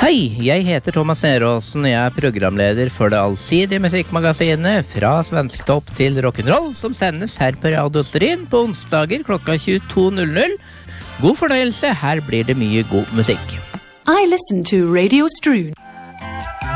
Hei, jeg heter Thomas Neråsen, og jeg er programleder for det allsidige musikkmagasinet Fra Svensktopp til Rock'n'Roll, som sendes her på Radio Stryn på onsdager klokka 22.00. God fornøyelse, her blir det mye god musikk. I listen to Radio Stryn.